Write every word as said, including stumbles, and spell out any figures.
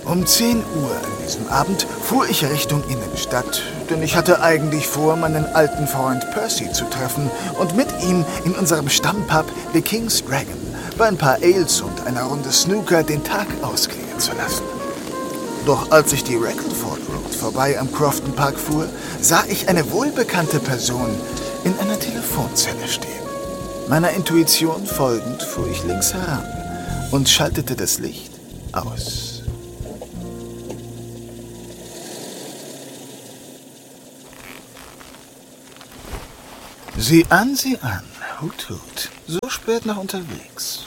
Um zehn Uhr an diesem Abend fuhr ich Richtung Innenstadt, denn ich hatte eigentlich vor, meinen alten Freund Percy zu treffen und mit ihm in unserem Stammpub The King's Dragon bei ein paar Ales und einer Runde Snooker den Tag ausklingen zu lassen. Doch als ich die Rackleford Road vorbei am Crofton Park fuhr, sah ich eine wohlbekannte Person in einer Telefonzelle stehen. Meiner Intuition folgend fuhr ich links heran und schaltete das Licht aus. Sieh an, sieh an. Hut, hut. So spät noch unterwegs.